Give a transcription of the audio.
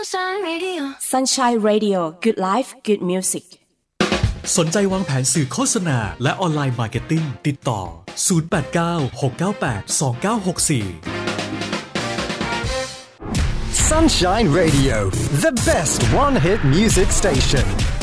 Sunshine Radio Sunshine Radio Good Life Good Music สนใจวางแผนสื่อโฆษณาและออนไลน์มาร์เก็ตติ้งติดต่อ0896982964 Sunshine Radio, the best one-hit music station.